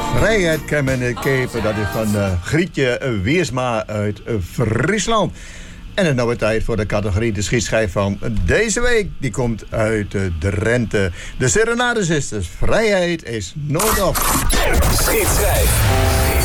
Vrijheid kan men het kepen, dat is van Grietje Wiersma uit Friesland. En het nou weer tijd voor de categorie de schietschijf van deze week. Die komt uit Drenthe. De Serenade Sisters. Vrijheid is nooit op. Schietschijf.